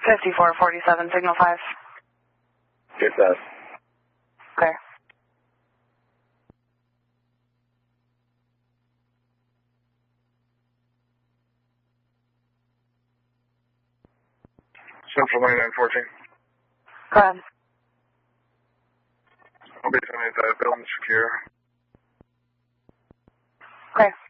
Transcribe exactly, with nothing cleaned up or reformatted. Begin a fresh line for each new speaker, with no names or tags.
fifty-four forty-seven, signal five.
Get that.
Clear.
Central ninety-nine fourteen.
Go ahead.
I'll be twenty-five, building secure.
Clear.